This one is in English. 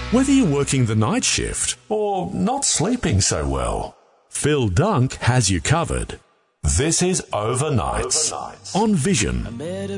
Whether you're working the night shift Or not sleeping so well. Phil Dunk has you covered. This is Overnights On Vision. I met a